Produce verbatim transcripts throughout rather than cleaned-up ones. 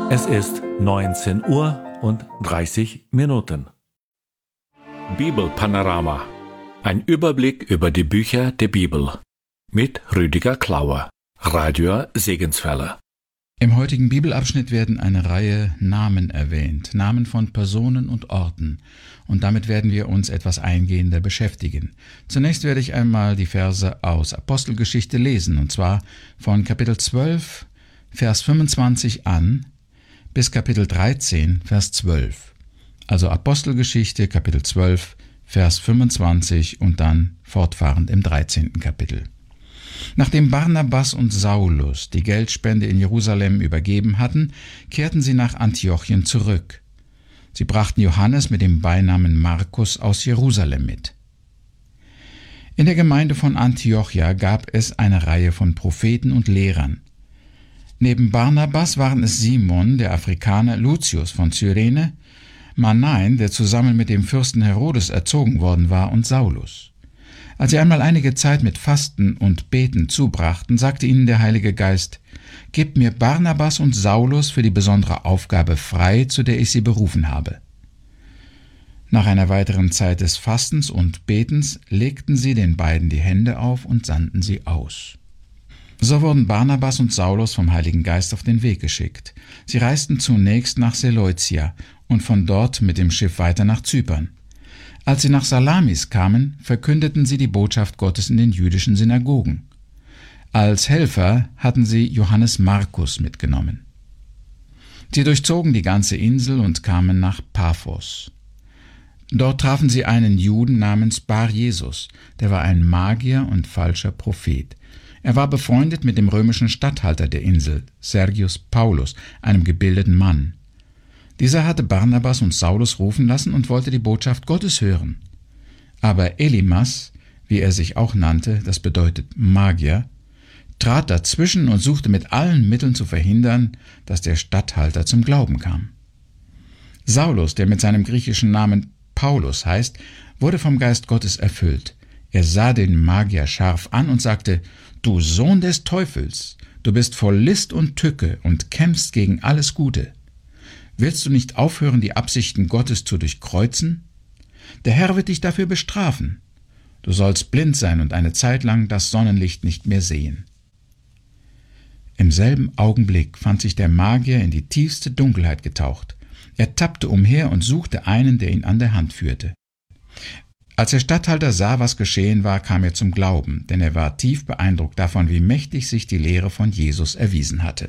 Es ist neunzehn Uhr und dreißig Minuten. Bibelpanorama. Ein Überblick über die Bücher der Bibel. Mit Rüdiger Klauer, Radio Segenswelle. Im heutigen Bibelabschnitt werden eine Reihe Namen erwähnt, Namen von Personen und Orten. Und damit werden wir uns etwas eingehender beschäftigen. Zunächst werde ich einmal die Verse aus Apostelgeschichte lesen, und zwar von Kapitel zwölf, Vers fünfundzwanzig an, bis Kapitel dreizehn, Vers zwölf. Also Apostelgeschichte, Kapitel zwölf, Vers fünfundzwanzig und dann fortfahrend im dreizehnten Kapitel. Nachdem Barnabas und Saulus die Geldspende in Jerusalem übergeben hatten, kehrten sie nach Antiochien zurück. Sie brachten Johannes mit dem Beinamen Markus aus Jerusalem mit. In der Gemeinde von Antiochia gab es eine Reihe von Propheten und Lehrern. Neben Barnabas waren es Simon, der Afrikaner, Lucius von Cyrene, Manaen, der zusammen mit dem Fürsten Herodes erzogen worden war, und Saulus. Als sie einmal einige Zeit mit Fasten und Beten zubrachten, sagte ihnen der Heilige Geist: »Gebt mir Barnabas und Saulus für die besondere Aufgabe frei, zu der ich sie berufen habe.« Nach einer weiteren Zeit des Fastens und Betens legten sie den beiden die Hände auf und sandten sie aus. So wurden Barnabas und Saulus vom Heiligen Geist auf den Weg geschickt. Sie reisten zunächst nach Seleucia und von dort mit dem Schiff weiter nach Zypern. Als sie nach Salamis kamen, verkündeten sie die Botschaft Gottes in den jüdischen Synagogen. Als Helfer hatten sie Johannes Markus mitgenommen. Sie durchzogen die ganze Insel und kamen nach Paphos. Dort trafen sie einen Juden namens Bar Jesus, der war ein Magier und falscher Prophet. Er war befreundet mit dem römischen Statthalter der Insel, Sergius Paulus, einem gebildeten Mann. Dieser hatte Barnabas und Saulus rufen lassen und wollte die Botschaft Gottes hören. Aber Elimas, wie er sich auch nannte, das bedeutet Magier, trat dazwischen und suchte mit allen Mitteln zu verhindern, dass der Statthalter zum Glauben kam. Saulus, der mit seinem griechischen Namen Paulus heißt, wurde vom Geist Gottes erfüllt. Er sah den Magier scharf an und sagte: »Du Sohn des Teufels, du bist voll List und Tücke und kämpfst gegen alles Gute. Willst du nicht aufhören, die Absichten Gottes zu durchkreuzen? Der Herr wird dich dafür bestrafen. Du sollst blind sein und eine Zeit lang das Sonnenlicht nicht mehr sehen.« Im selben Augenblick fand sich der Magier in die tiefste Dunkelheit getaucht. Er tappte umher und suchte einen, der ihn an der Hand führte. Als der Statthalter sah, was geschehen war, kam er zum Glauben, denn er war tief beeindruckt davon, wie mächtig sich die Lehre von Jesus erwiesen hatte.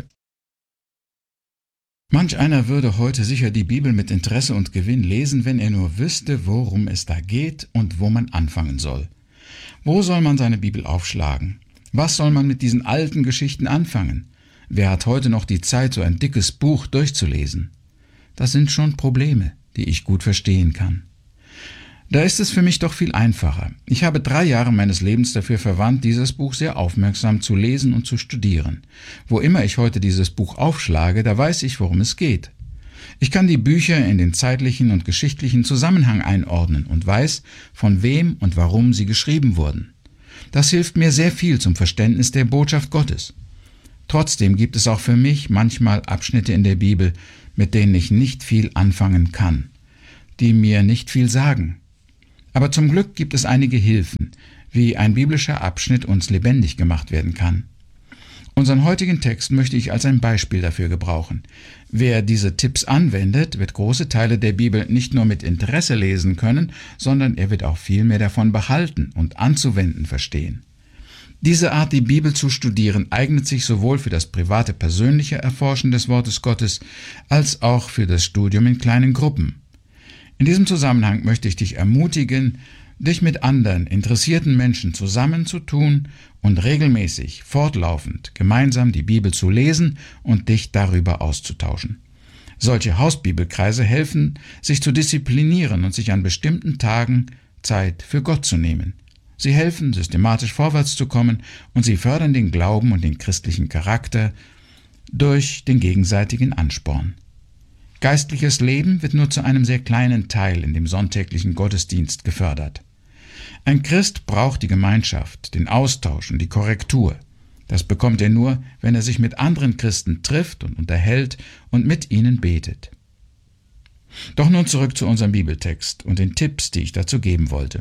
Manch einer würde heute sicher die Bibel mit Interesse und Gewinn lesen, wenn er nur wüsste, worum es da geht und wo man anfangen soll. Wo soll man seine Bibel aufschlagen? Was soll man mit diesen alten Geschichten anfangen? Wer hat heute noch die Zeit, so ein dickes Buch durchzulesen? Das sind schon Probleme, die ich gut verstehen kann. Da ist es für mich doch viel einfacher. Ich habe drei Jahre meines Lebens dafür verwandt, dieses Buch sehr aufmerksam zu lesen und zu studieren. Wo immer ich heute dieses Buch aufschlage, da weiß ich, worum es geht. Ich kann die Bücher in den zeitlichen und geschichtlichen Zusammenhang einordnen und weiß, von wem und warum sie geschrieben wurden. Das hilft mir sehr viel zum Verständnis der Botschaft Gottes. Trotzdem gibt es auch für mich manchmal Abschnitte in der Bibel, mit denen ich nicht viel anfangen kann, die mir nicht viel sagen. Aber zum Glück gibt es einige Hilfen, wie ein biblischer Abschnitt uns lebendig gemacht werden kann. Unseren heutigen Text möchte ich als ein Beispiel dafür gebrauchen. Wer diese Tipps anwendet, wird große Teile der Bibel nicht nur mit Interesse lesen können, sondern er wird auch viel mehr davon behalten und anzuwenden verstehen. Diese Art, die Bibel zu studieren, eignet sich sowohl für das private, persönliche Erforschen des Wortes Gottes als auch für das Studium in kleinen Gruppen. In diesem Zusammenhang möchte ich dich ermutigen, dich mit anderen interessierten Menschen zusammenzutun und regelmäßig, fortlaufend gemeinsam die Bibel zu lesen und dich darüber auszutauschen. Solche Hausbibelkreise helfen, sich zu disziplinieren und sich an bestimmten Tagen Zeit für Gott zu nehmen. Sie helfen, systematisch vorwärts zu kommen, und sie fördern den Glauben und den christlichen Charakter durch den gegenseitigen Ansporn. Geistliches Leben wird nur zu einem sehr kleinen Teil in dem sonntäglichen Gottesdienst gefördert. Ein Christ braucht die Gemeinschaft, den Austausch und die Korrektur. Das bekommt er nur, wenn er sich mit anderen Christen trifft und unterhält und mit ihnen betet. Doch nun zurück zu unserem Bibeltext und den Tipps, die ich dazu geben wollte.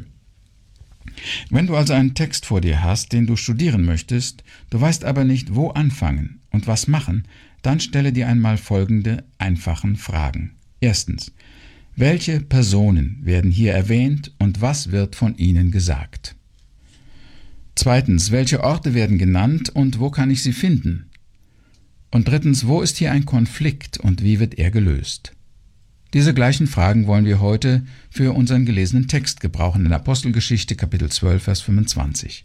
Wenn du also einen Text vor dir hast, den du studieren möchtest, du weißt aber nicht, wo anfangen und was machen, dann stelle dir einmal folgende einfachen Fragen. Erstens: Welche Personen werden hier erwähnt und was wird von ihnen gesagt? Zweitens: Welche Orte werden genannt und wo kann ich sie finden? Und drittens: Wo ist hier ein Konflikt und wie wird er gelöst? Diese gleichen Fragen wollen wir heute für unseren gelesenen Text gebrauchen in Apostelgeschichte Kapitel zwölf, Vers fünfundzwanzig.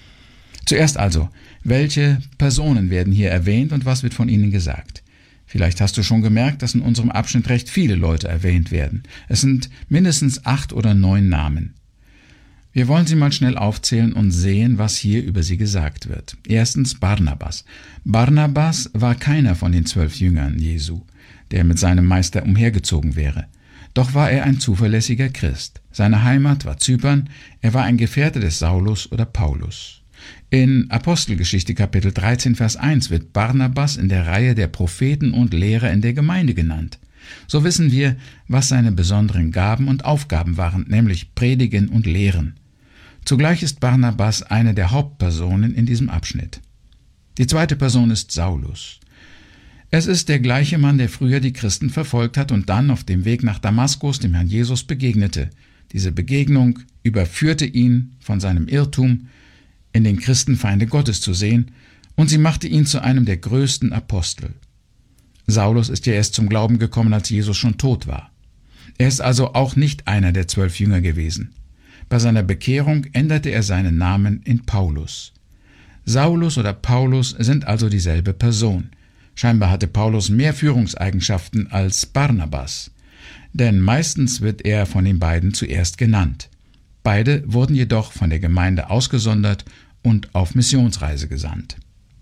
Zuerst also: Welche Personen werden hier erwähnt und was wird von ihnen gesagt? Vielleicht hast du schon gemerkt, dass in unserem Abschnitt recht viele Leute erwähnt werden. Es sind mindestens acht oder neun Namen. Wir wollen sie mal schnell aufzählen und sehen, was hier über sie gesagt wird. Erstens Barnabas. Barnabas war keiner von den zwölf Jüngern Jesu, der mit seinem Meister umhergezogen wäre. Doch war er ein zuverlässiger Christ. Seine Heimat war Zypern, er war ein Gefährte des Saulus oder Paulus. In Apostelgeschichte Kapitel dreizehn, Vers eins wird Barnabas in der Reihe der Propheten und Lehrer in der Gemeinde genannt. So wissen wir, was seine besonderen Gaben und Aufgaben waren, nämlich Predigen und Lehren. Zugleich ist Barnabas eine der Hauptpersonen in diesem Abschnitt. Die zweite Person ist Saulus. Es ist der gleiche Mann, der früher die Christen verfolgt hat und dann auf dem Weg nach Damaskus dem Herrn Jesus begegnete. Diese Begegnung überführte ihn von seinem Irrtum, in den Christen Feinde Gottes zu sehen, und sie machte ihn zu einem der größten Apostel. Saulus ist ja erst zum Glauben gekommen, als Jesus schon tot war. Er ist also auch nicht einer der zwölf Jünger gewesen. Bei seiner Bekehrung änderte er seinen Namen in Paulus. Saulus oder Paulus sind also dieselbe Person. Scheinbar hatte Paulus mehr Führungseigenschaften als Barnabas, denn meistens wird er von den beiden zuerst genannt. Beide wurden jedoch von der Gemeinde ausgesondert und auf Missionsreise gesandt.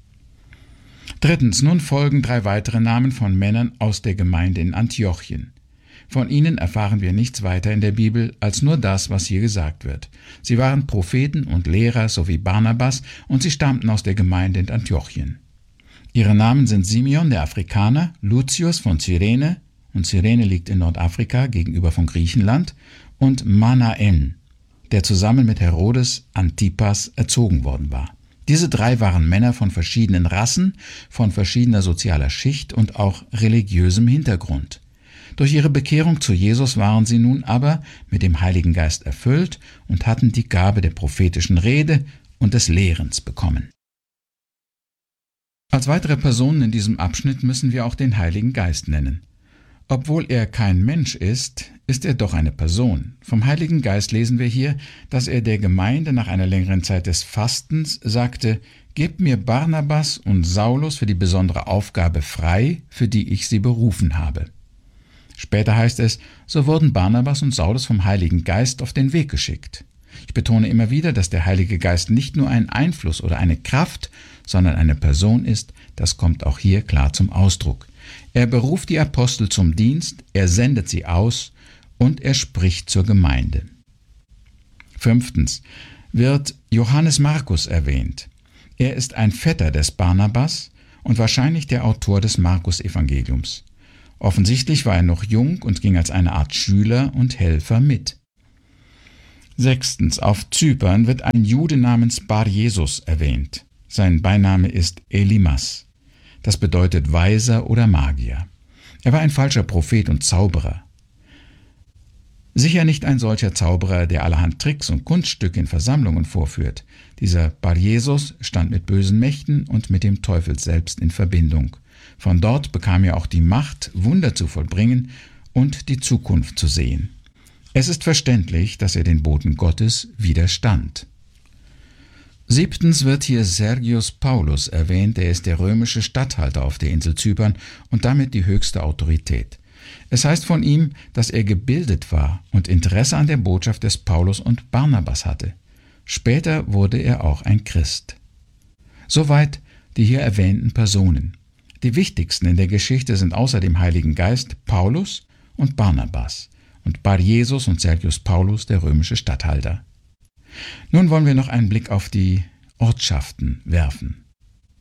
Drittens, nun folgen drei weitere Namen von Männern aus der Gemeinde in Antiochien. Von ihnen erfahren wir nichts weiter in der Bibel als nur das, was hier gesagt wird. Sie waren Propheten und Lehrer, so wie Barnabas, und sie stammten aus der Gemeinde in Antiochien. Ihre Namen sind Simeon, der Afrikaner, Lucius von Cyrene, und Cyrene liegt in Nordafrika gegenüber von Griechenland, und Manaen, der zusammen mit Herodes Antipas erzogen worden war. Diese drei waren Männer von verschiedenen Rassen, von verschiedener sozialer Schicht und auch religiösem Hintergrund. Durch ihre Bekehrung zu Jesus waren sie nun aber mit dem Heiligen Geist erfüllt und hatten die Gabe der prophetischen Rede und des Lehrens bekommen. Als weitere Personen in diesem Abschnitt müssen wir auch den Heiligen Geist nennen. Obwohl er kein Mensch ist, ist er doch eine Person. Vom Heiligen Geist lesen wir hier, dass er der Gemeinde nach einer längeren Zeit des Fastens sagte: Gebt mir Barnabas und Saulus für die besondere Aufgabe frei, für die ich sie berufen habe. Später heißt es, so wurden Barnabas und Saulus vom Heiligen Geist auf den Weg geschickt. Ich betone immer wieder, dass der Heilige Geist nicht nur ein Einfluss oder eine Kraft, sondern eine Person ist. Das kommt auch hier klar zum Ausdruck. Er beruft die Apostel zum Dienst, er sendet sie aus und er spricht zur Gemeinde. Fünftens wird Johannes Markus erwähnt. Er ist ein Vetter des Barnabas und wahrscheinlich der Autor des Markus-Evangeliums. Offensichtlich war er noch jung und ging als eine Art Schüler und Helfer mit. Sechstens, auf Zypern wird ein Jude namens Bar Jesus erwähnt. Sein Beiname ist Elimas. Das bedeutet Weiser oder Magier. Er war ein falscher Prophet und Zauberer. Sicher nicht ein solcher Zauberer, der allerhand Tricks und Kunststücke in Versammlungen vorführt. Dieser Bar Jesus stand mit bösen Mächten und mit dem Teufel selbst in Verbindung. Von dort bekam er auch die Macht, Wunder zu vollbringen und die Zukunft zu sehen. Es ist verständlich, dass er den Boten Gottes widerstand. Siebtens wird hier Sergius Paulus erwähnt, er ist der römische Statthalter auf der Insel Zypern und damit die höchste Autorität. Es heißt von ihm, dass er gebildet war und Interesse an der Botschaft des Paulus und Barnabas hatte. Später wurde er auch ein Christ. Soweit die hier erwähnten Personen. Die wichtigsten in der Geschichte sind außer dem Heiligen Geist Paulus und Barnabas und Bar Jesus und Sergius Paulus, der römische Statthalter. Nun wollen wir noch einen Blick auf die Ortschaften werfen.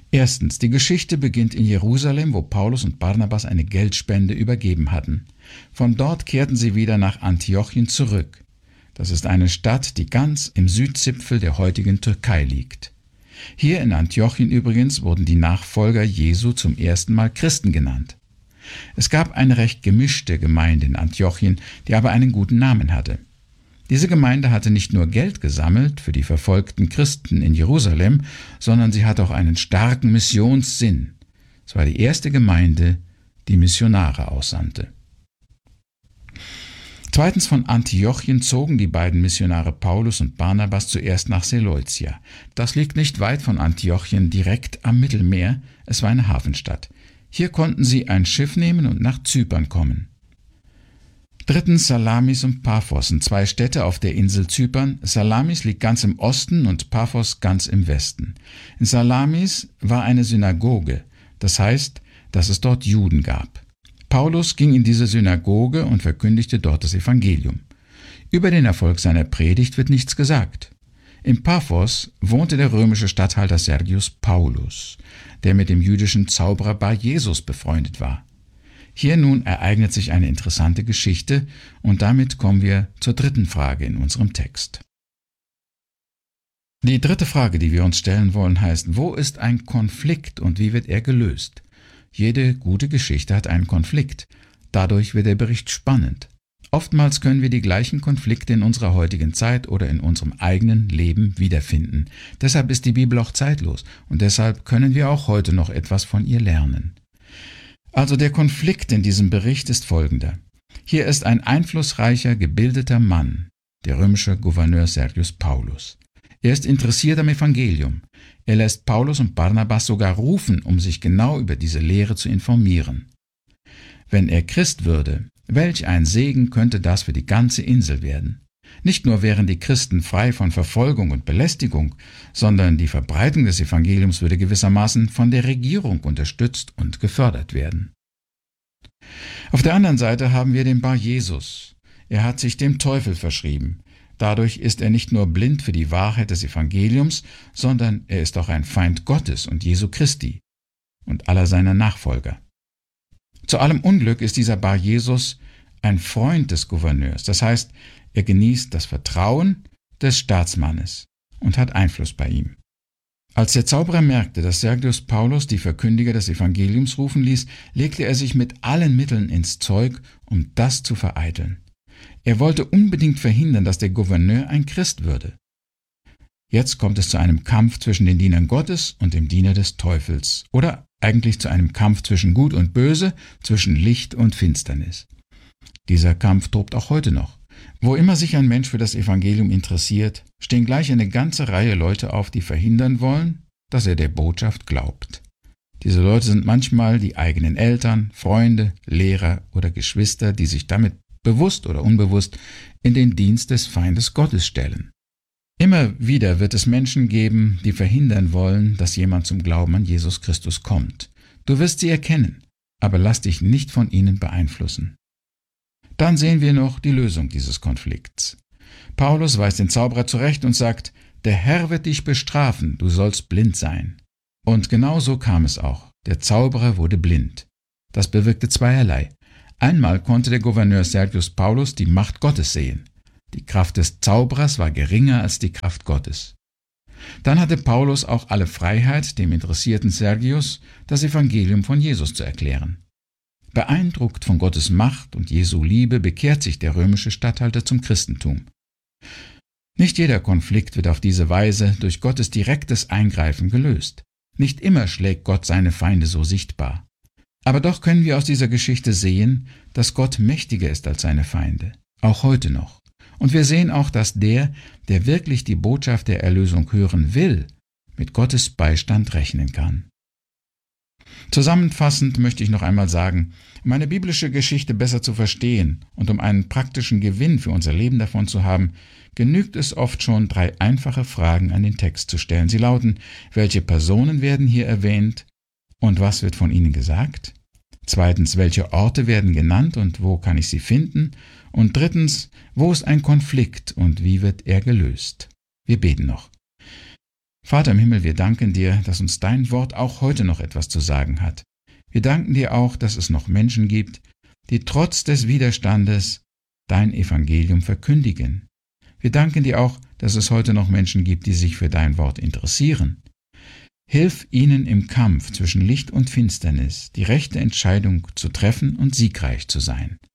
Erstens, die Geschichte beginnt in Jerusalem, wo Paulus und Barnabas eine Geldspende übergeben hatten. Von dort kehrten sie wieder nach Antiochien zurück. Das ist eine Stadt, die ganz im Südzipfel der heutigen Türkei liegt. Hier in Antiochien übrigens wurden die Nachfolger Jesu zum ersten Mal Christen genannt. Es gab eine recht gemischte Gemeinde in Antiochien, die aber einen guten Namen hatte. Diese Gemeinde hatte nicht nur Geld gesammelt für die verfolgten Christen in Jerusalem, sondern sie hatte auch einen starken Missionssinn. Es war die erste Gemeinde, die Missionare aussandte. Zweitens, von Antiochien zogen die beiden Missionare Paulus und Barnabas zuerst nach Seleucia. Das liegt nicht weit von Antiochien, direkt am Mittelmeer. Es war eine Hafenstadt. Hier konnten sie ein Schiff nehmen und nach Zypern kommen. Drittens, Salamis und Paphos sind zwei Städte auf der Insel Zypern. Salamis liegt ganz im Osten und Paphos ganz im Westen. In Salamis war eine Synagoge, das heißt, dass es dort Juden gab. Paulus ging in diese Synagoge und verkündigte dort das Evangelium. Über den Erfolg seiner Predigt wird nichts gesagt. In Paphos wohnte der römische Statthalter Sergius Paulus, der mit dem jüdischen Zauberer Bar Jesus befreundet war. Hier nun ereignet sich eine interessante Geschichte und damit kommen wir zur dritten Frage in unserem Text. Die dritte Frage, die wir uns stellen wollen, heißt: Wo ist ein Konflikt und wie wird er gelöst? Jede gute Geschichte hat einen Konflikt. Dadurch wird der Bericht spannend. Oftmals können wir die gleichen Konflikte in unserer heutigen Zeit oder in unserem eigenen Leben wiederfinden. Deshalb ist die Bibel auch zeitlos und deshalb können wir auch heute noch etwas von ihr lernen. Also der Konflikt in diesem Bericht ist folgender. Hier ist ein einflussreicher, gebildeter Mann, der römische Gouverneur Sergius Paulus. Er ist interessiert am Evangelium. Er lässt Paulus und Barnabas sogar rufen, um sich genau über diese Lehre zu informieren. Wenn er Christ würde, welch ein Segen könnte das für die ganze Insel werden. Nicht nur wären die Christen frei von Verfolgung und Belästigung, sondern die Verbreitung des Evangeliums würde gewissermaßen von der Regierung unterstützt und gefördert werden. Auf der anderen Seite haben wir den Bar Jesus. Er hat sich dem Teufel verschrieben. Dadurch ist er nicht nur blind für die Wahrheit des Evangeliums, sondern er ist auch ein Feind Gottes und Jesu Christi und aller seiner Nachfolger. Zu allem Unglück ist dieser Bar Jesus ein Freund des Gouverneurs, das heißt, er genießt das Vertrauen des Staatsmannes und hat Einfluss bei ihm. Als der Zauberer merkte, dass Sergius Paulus die Verkündiger des Evangeliums rufen ließ, legte er sich mit allen Mitteln ins Zeug, um das zu vereiteln. Er wollte unbedingt verhindern, dass der Gouverneur ein Christ würde. Jetzt kommt es zu einem Kampf zwischen den Dienern Gottes und dem Diener des Teufels, oder eigentlich zu einem Kampf zwischen Gut und Böse, zwischen Licht und Finsternis. Dieser Kampf tobt auch heute noch. Wo immer sich ein Mensch für das Evangelium interessiert, stehen gleich eine ganze Reihe Leute auf, die verhindern wollen, dass er der Botschaft glaubt. Diese Leute sind manchmal die eigenen Eltern, Freunde, Lehrer oder Geschwister, die sich damit bewusst oder unbewusst in den Dienst des Feindes Gottes stellen. Immer wieder wird es Menschen geben, die verhindern wollen, dass jemand zum Glauben an Jesus Christus kommt. Du wirst sie erkennen, aber lass dich nicht von ihnen beeinflussen. Dann sehen wir noch die Lösung dieses Konflikts. Paulus weist den Zauberer zurecht und sagt: Der Herr wird dich bestrafen, du sollst blind sein. Und genau so kam es auch. Der Zauberer wurde blind. Das bewirkte zweierlei. Einmal konnte der Gouverneur Sergius Paulus die Macht Gottes sehen. Die Kraft des Zauberers war geringer als die Kraft Gottes. Dann hatte Paulus auch alle Freiheit, dem interessierten Sergius das Evangelium von Jesus zu erklären. Beeindruckt von Gottes Macht und Jesu Liebe bekehrt sich der römische Statthalter zum Christentum. Nicht jeder Konflikt wird auf diese Weise durch Gottes direktes Eingreifen gelöst. Nicht immer schlägt Gott seine Feinde so sichtbar. Aber doch können wir aus dieser Geschichte sehen, dass Gott mächtiger ist als seine Feinde, auch heute noch. Und wir sehen auch, dass der, der wirklich die Botschaft der Erlösung hören will, mit Gottes Beistand rechnen kann. Zusammenfassend möchte ich noch einmal sagen, um eine biblische Geschichte besser zu verstehen und um einen praktischen Gewinn für unser Leben davon zu haben, genügt es oft schon, drei einfache Fragen an den Text zu stellen. Sie lauten: Welche Personen werden hier erwähnt und was wird von ihnen gesagt? Zweitens, welche Orte werden genannt und wo kann ich sie finden? Und drittens, wo ist ein Konflikt und wie wird er gelöst? Wir beten noch. Vater im Himmel, wir danken dir, dass uns dein Wort auch heute noch etwas zu sagen hat. Wir danken dir auch, dass es noch Menschen gibt, die trotz des Widerstandes dein Evangelium verkündigen. Wir danken dir auch, dass es heute noch Menschen gibt, die sich für dein Wort interessieren. Hilf ihnen im Kampf zwischen Licht und Finsternis, die rechte Entscheidung zu treffen und siegreich zu sein.